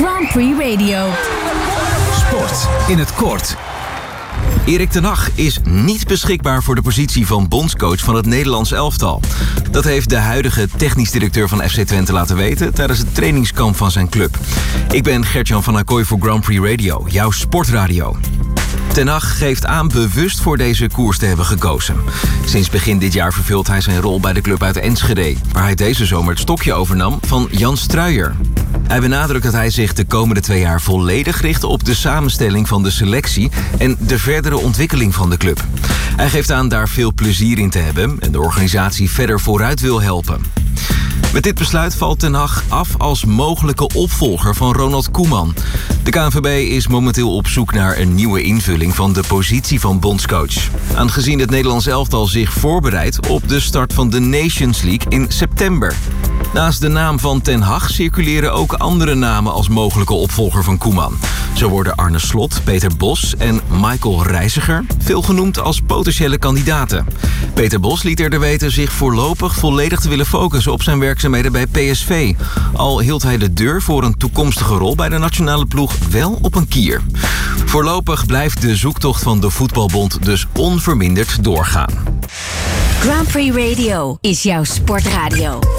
Grand Prix Radio. Sport in het kort. Erik ten Hag is niet beschikbaar voor de positie van bondscoach van het Nederlands elftal. Dat heeft de huidige technisch directeur van FC Twente laten weten tijdens het trainingskamp van zijn club. Ik ben Gert-Jan van Acquoy voor Grand Prix Radio, jouw sportradio. Ten Hag geeft aan bewust voor deze koers te hebben gekozen. Sinds begin dit jaar vervult hij zijn rol bij de club uit Enschede, waar hij deze zomer het stokje overnam van Jan Struijer. Hij benadrukt dat hij zich de komende 2 jaar volledig richt op de samenstelling van de selectie en de verdere ontwikkeling van de club. Hij geeft aan daar veel plezier in te hebben en de organisatie verder vooruit wil helpen. Met dit besluit valt Ten Hag af als mogelijke opvolger van Ronald Koeman. De KNVB is momenteel op zoek naar een nieuwe invulling van de positie van bondscoach. Aangezien het Nederlands elftal zich voorbereidt op de start van de Nations League in september. Naast de naam van Ten Hag circuleren ook andere namen als mogelijke opvolger van Koeman. Zo worden Arne Slot, Peter Bos en Michael Reiziger veel genoemd als potentiële kandidaten. Peter Bos liet eerder weten zich voorlopig volledig te willen focussen op zijn werkzaamheden bij PSV. Al hield hij de deur voor een toekomstige rol bij de nationale ploeg wel op een kier. Voorlopig blijft de zoektocht van de voetbalbond dus onverminderd doorgaan. Grand Prix Radio is jouw sportradio.